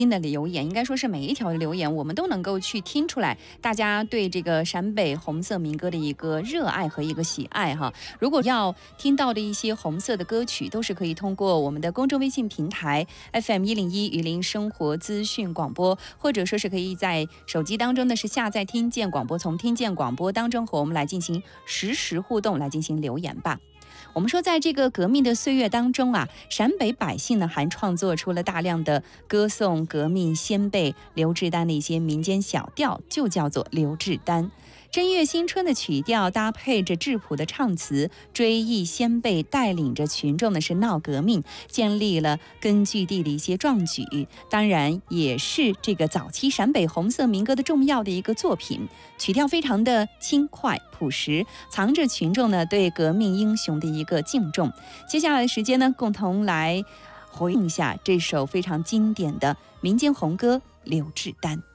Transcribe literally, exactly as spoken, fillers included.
新的留言，应该说是每一条留言我们都能够去听出来大家对这个陕北红色民歌的一个热爱和一个喜爱哈。如果要听到的一些红色的歌曲，都是可以通过我们的公众微信平台 F M 一零一榆林生活资讯广播，或者说是可以在手机当中呢是下载听见广播，从听见广播当中和我们来进行实时互动，来进行留言吧。我们说，在这个革命的岁月当中啊，陕北百姓呢还创作出了大量的歌颂革命先辈刘志丹的一些民间小调，就叫做刘志丹。正月新春的曲调搭配着质朴的唱词，追忆先辈带领着群众呢是闹革命，建立了根据地的一些壮举，当然也是这个早期陕北红色民歌的重要的一个作品。曲调非常的轻快朴实，藏着群众呢对革命英雄的一个敬重。接下来的时间呢，共同来回应一下这首非常经典的民间红歌《刘志丹》。